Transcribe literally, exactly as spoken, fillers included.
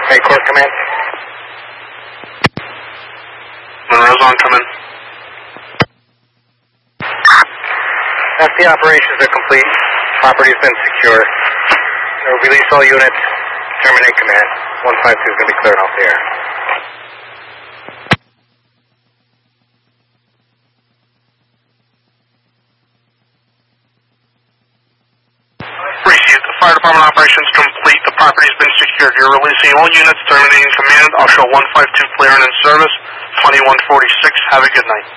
Main Court, come in. Monroe's on, come in. F D operations are complete. Property's been secured. We'll release all units. Terminate command. one five two is going to be cleared off the air. Received. The fire department operations complete. The property's been secured. You're releasing all units, terminating command. I'll show one five two clear and in service. twenty-one forty-six. Have a good night.